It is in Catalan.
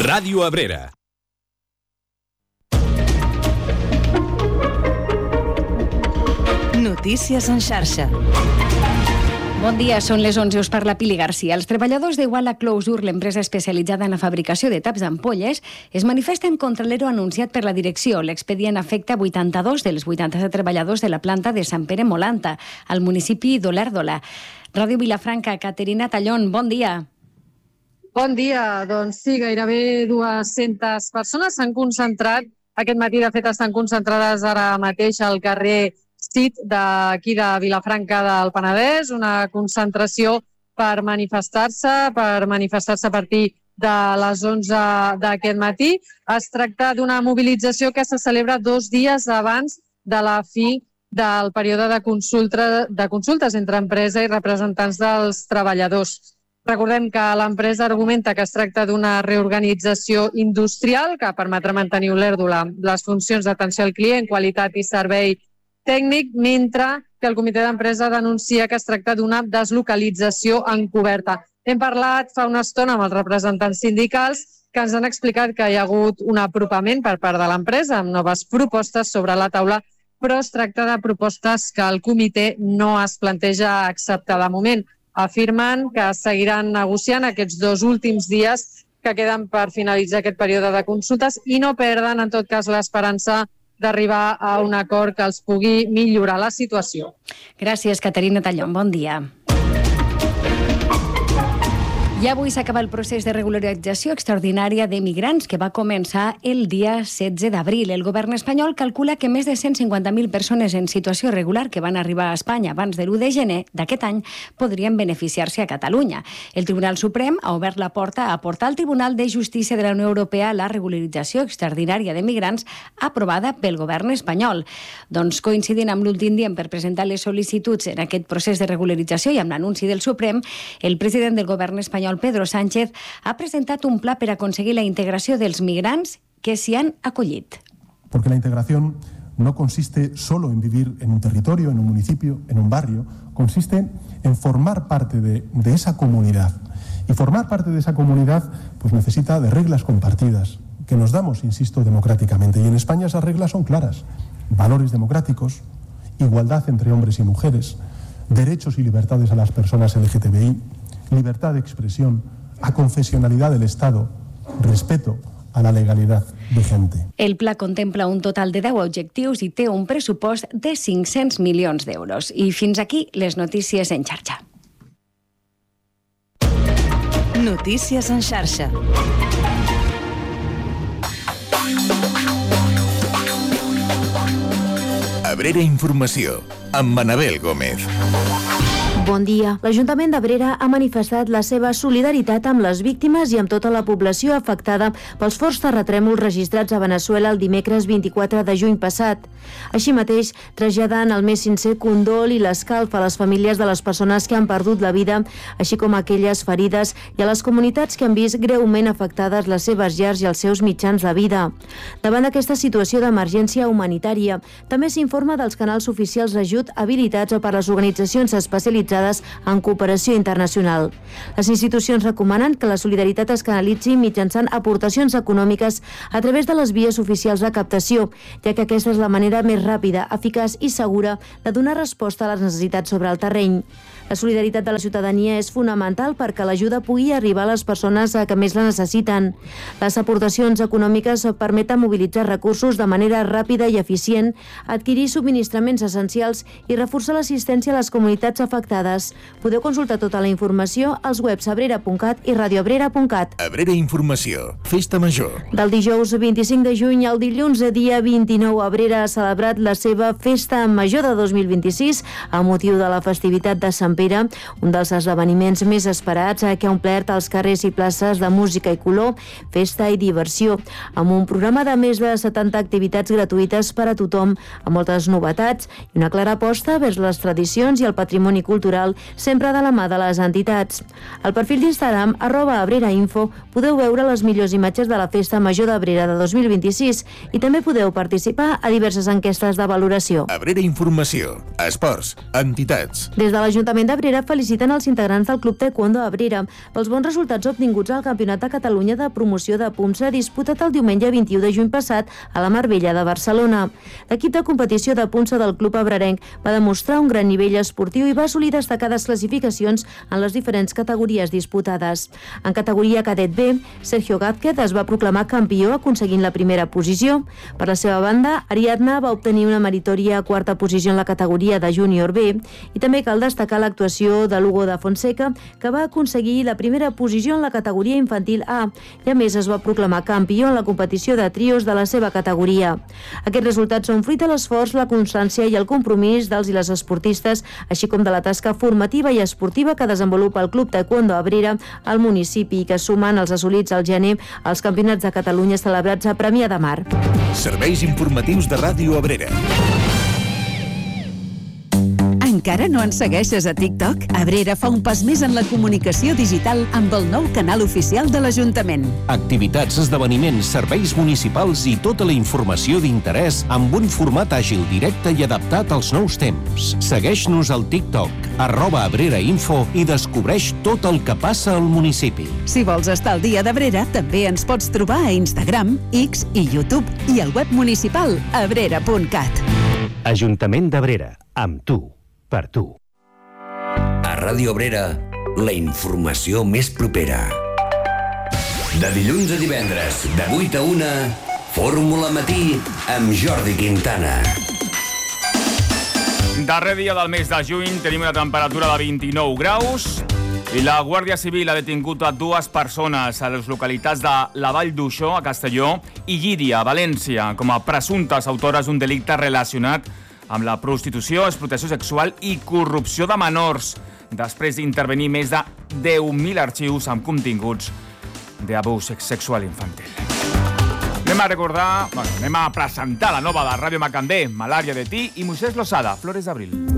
Ràdio Abrera. Notícies en xarxa. Bon dia, són les 11, us parla Pili Garcia. Els treballadors de Walla Closure, l'empresa especialitzada en la fabricació de taps d'ampolles, es manifesten contra l'ERO anunciat per la direcció. L'expedient afecta 82 dels 87 treballadors de la planta de Sant Pere Molanta, al municipi d'Olèrdola. Ràdio Vilafranca, Caterina Tallón, bon dia. Bon dia. Doncs sí, gairebé 200 persones s'han concentrat aquest matí. De fet, estan concentrades ara mateix al carrer Cid d'aquí de Vilafranca del Penedès, una concentració per manifestar-se a partir de les 11 d'aquest matí. Es tracta d'una mobilització que se celebra 2 dies abans de la fi del període de consultes entre empresa i representants dels treballadors. Recordem que l'empresa argumenta que es tracta d'una reorganització industrial que permetrà mantenir Olèrdola les funcions d'atenció al client, qualitat i servei tècnic, mentre que el comitè d'empresa denuncia que es tracta d'una deslocalització encoberta. Hem parlat fa una estona amb els representants sindicals que ens han explicat que hi ha hagut un apropament per part de l'empresa amb noves propostes sobre la taula, però es tracta de propostes que el comitè no es planteja acceptar de moment. Afirmen que seguiran negociant aquests 2 últims dies que queden per finalitzar aquest període de consultes i no perden, en tot cas, l'esperança d'arribar a un acord que els pugui millorar la situació. Gràcies, Caterina Tallón. Bon dia. I avui s'acaba el procés de regularització extraordinària de migrants que va començar el dia 16 d'abril. El govern espanyol calcula que més de 150.000 persones en situació irregular que van arribar a Espanya abans de l'1 de gener d'aquest any podrien beneficiar-se a Catalunya. El Tribunal Suprem ha obert la porta a portar al Tribunal de Justícia de la Unió Europea la regularització extraordinària de migrants aprovada pel govern espanyol. Doncs coincidint amb l'últim dia per presentar les sol·licituds en aquest procés de regularització i amb l'anunci del Suprem, el president del govern espanyol, Pedro Sánchez, ha presentat un pla per aconseguir la integració dels migrants que s'hi han acollit. Porque la integración no consiste solo en vivir en un territorio, en un municipio, en un barrio, consiste en formar parte de esa comunidad. Y formar parte de esa comunidad pues necesita de reglas compartidas, que nos damos, insisto, democráticamente. Y en España esas reglas son claras. Valores democráticos, igualdad entre hombres y mujeres, derechos y libertades a las personas LGTBI, libertad de expresión, aconfessionalidad del Estado, respeto a la legalidad vigente. El pla contempla un total de 10 objectius i té un pressupost de 500 milions d'euros. I fins aquí les notícies en xarxa. Notícies en xarxa. Abrera Informació, amb Manabel Gómez. Bon dia. L'Ajuntament d'Abrera ha manifestat la seva solidaritat amb les víctimes i amb tota la població afectada pels forts terratrèmols registrats a Veneçuela el dimecres 24 de juny passat. Així mateix, traslladant el més sincer condol i l'escalf a les famílies de les persones que han perdut la vida, així com a aquelles ferides i a les comunitats que han vist greument afectades les seves llars i els seus mitjans de vida. Davant d'aquesta situació d'emergència humanitària, també s'informa dels canals oficials d'ajut habilitats per les organitzacions especialitzades en cooperació internacional. Les institucions recomanen que la solidaritat es canalitzi mitjançant aportacions econòmiques a través de les vies oficials de captació, ja que aquesta és la manera més ràpida, eficaç i segura de donar resposta a les necessitats sobre el terreny. La solidaritat de la ciutadania és fonamental perquè l'ajuda pugui arribar a les persones que més la necessiten. Les aportacions econòmiques permeten mobilitzar recursos de manera ràpida i eficient, adquirir subministraments essencials i reforçar l'assistència a les comunitats afectades. Podeu consultar tota la informació als webs abrera.cat i radioabrera.cat. Abrera Informació, Festa Major. Del dijous 25 de juny al dilluns dia 29, Abrera ha celebrat la seva Festa Major de 2026 a motiu de la festivitat de Sant Pere, un dels esdeveniments més esperats que ha omplert els carrers i places de música i color, festa i diversió, amb un programa de més de 70 activitats gratuïtes per a tothom, amb moltes novetats i una clara aposta vers les tradicions i el patrimoni cultural cultural, sempre de la mà de les entitats. Al perfil d'Instagram, @abrerainfo, podeu veure les millors imatges de la Festa Major d'Abrera de 2026 i també podeu participar a diverses enquestes de valoració. Abrera Informació, esports, entitats. Des de l'Ajuntament d'Abrera feliciten els integrants del Club Taekwondo Abrera pels bons resultats obtinguts al Campionat de Catalunya de Promoció de Punça disputat el diumenge 21 de juny passat a la Mar Bella de Barcelona. L'equip de competició de punça del Club Abrerenc va demostrar un gran nivell esportiu i va assolir destacades classificacions en les diferents categories disputades. En categoria cadet B, Sergio Gázquez es va proclamar campió aconseguint la primera posició. Per la seva banda, Ariadna va obtenir una meritòria quarta posició en la categoria de júnior B i també cal destacar l'actuació de Lugo de Fonseca, que va aconseguir la primera posició en la categoria infantil A i a més es va proclamar campió en la competició de trios de la seva categoria. Aquests resultats són fruit de l'esforç, la constància i el compromís dels i les esportistes, així com de la tasca formativa i esportiva que desenvolupa el Club Taekwondo Abrera al municipi i que sumen els assolits al gener als Campionats de Catalunya celebrats a Premià de Mar. Serveis informatius de Ràdio Abrera. Encara no ens segueixes a TikTok? Abrera fa un pas més en la comunicació digital amb el nou canal oficial de l'Ajuntament. Activitats, esdeveniments, serveis municipals i tota la informació d'interès amb un format àgil, directe i adaptat als nous temps. Segueix-nos al TikTok, @abrerainfo i descobreix tot el que passa al municipi. Si vols estar al dia d'Abrera, també ens pots trobar a Instagram, X i YouTube i al web municipal abrera.cat. Ajuntament d'Abrera, amb tu. Per tu. A Ràdio Abrera, la informació més propera. De dilluns a divendres, de 8 a 1, Fórmula Matí amb Jordi Quintana. Darrer dia del mes de juny tenim una temperatura de 29 graus i la Guàrdia Civil ha detingut a 2 persones a les localitats de la Vall d'Uixó, a Castelló, i Llíria, a València, com a presumptes autores d'un delicte relacionat amb la prostitució, explotació sexual i corrupció de menors, després d'intervenir més de 10.000 arxius amb continguts d'abús sexual infantil. Anem a presentar la nova de Ràdio Macandé, Malària de Ti i Moisés Losada, Flores d'Abril.